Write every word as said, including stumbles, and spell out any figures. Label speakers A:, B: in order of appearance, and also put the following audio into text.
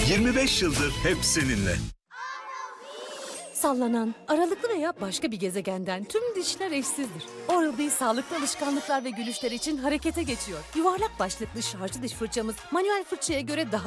A: yirmi beş yıldır hep seninle.
B: Sallanan, aralıklı veya başka bir gezegenden tüm dişler eşsizdir. Oral-B sağlıklı alışkanlıklar ve gülüşler için harekete geçiyor. Yuvarlak başlıklı şarjlı diş fırçamız manuel fırçaya göre daha